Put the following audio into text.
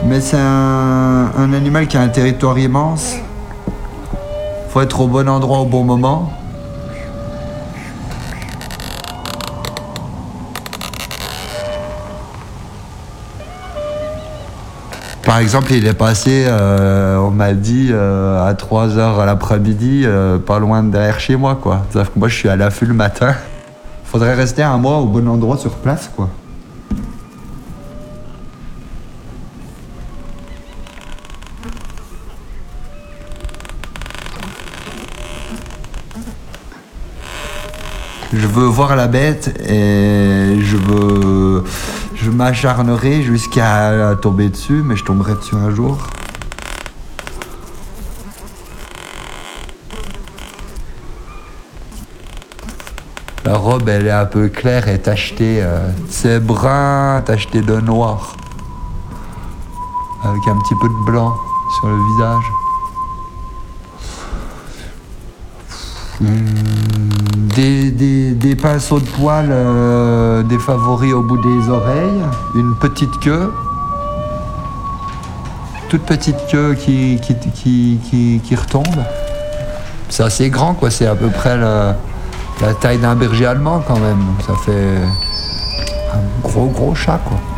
Mais c'est un animal qui a un territoire immense. Faut être au bon endroit au bon moment. Par exemple, il est passé, on m'a dit, à 3h à l'après-midi, pas loin de derrière chez moi, quoi. C'est-à-dire que moi, je suis à l'affût le matin. Faudrait rester un mois au bon endroit sur place, quoi. Je veux voir la bête et je m'acharnerai jusqu'à tomber dessus, mais je tomberai dessus un jour. La robe, elle est un peu claire et tachetée. C'est brun, tacheté de noir. Avec un petit peu de blanc sur le visage. Des pinceaux de poils, des favoris au bout des oreilles, une petite queue, toute petite queue qui retombe. C'est assez grand, quoi. C'est à peu près la taille d'un berger allemand quand même. Donc ça fait un gros chat, quoi.